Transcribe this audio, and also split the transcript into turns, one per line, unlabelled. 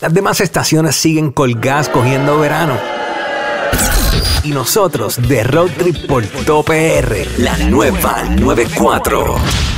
Las demás estaciones siguen colgadas cogiendo verano. Y nosotros de Road Trip por Top PR, la nueva 94.